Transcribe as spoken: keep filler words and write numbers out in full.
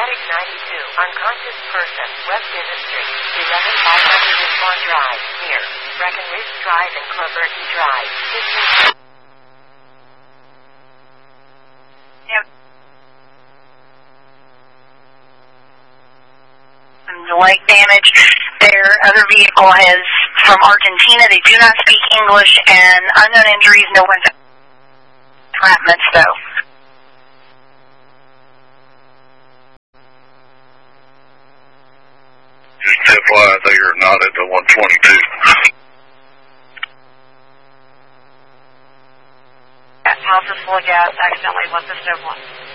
Medic ninety-two, unconscious person, West Industry, eleven five hundred Swan Drive, near Breckenridge Drive and Cloverty Drive, fifteen. Leg damage. Their other vehicle is from Argentina. They do not speak English, and unknown injuries, no one's entrapments, though. Just F Y I, they are not at the one twenty-two. House is full of gas, accidentally left the stove on.